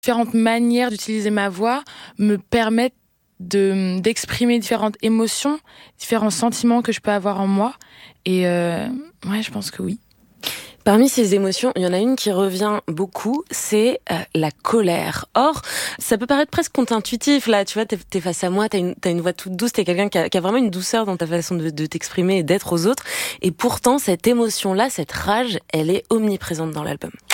Différentes manières d'utiliser ma voix me permettent d'exprimer différentes émotions, différents sentiments que je peux avoir en moi. Et ouais, je pense que oui. Parmi ces émotions, il y en a une qui revient beaucoup, c'est la colère. Or, ça peut paraître presque contre-intuitif, là, tu vois, t'es face à moi, t'as une voix toute douce, t'es quelqu'un qui a vraiment une douceur dans ta façon de t'exprimer et d'être aux autres. Et pourtant, cette émotion-là, cette rage, elle est omniprésente dans l'album.